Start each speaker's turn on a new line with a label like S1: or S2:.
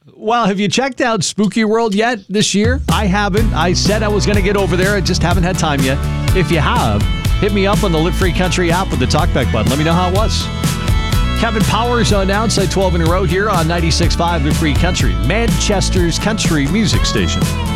S1: Well, have you checked out Spooky World yet this year? I haven't. I said I was going to get over there. I just haven't had time yet. If you have, hit me up on the Live Free Country app with the talkback button. Let me know how it was. Kevin Powers on Outside 12 in a row here on 96.5 Live Free Country, Manchester's country music station.